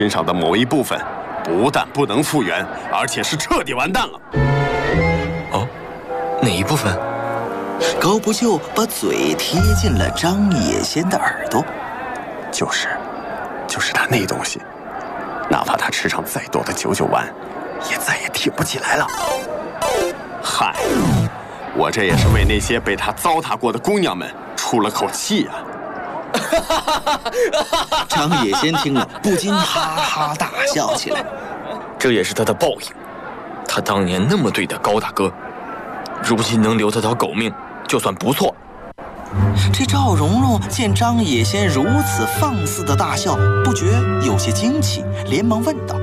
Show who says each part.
Speaker 1: 身上的某一部分，不但不能复原，而且是彻底完蛋了。
Speaker 2: 哦，哪一部分？
Speaker 3: 高不就把嘴贴近了张野仙的耳朵。
Speaker 1: 就是他那东西，哪怕他吃上再多的99丸，也再也挺不起来了。嗨，我这也是为那些被他糟蹋过的姑娘们出了口气啊！
Speaker 3: 张野仙听了，不禁哈哈大笑起来。
Speaker 2: 这也是他的报应。他当年那么对待高大哥，如今能留他条狗命，就算不错。
Speaker 3: 这赵蓉蓉见张野仙如此放肆的大笑，不觉有些惊奇，连忙问道：“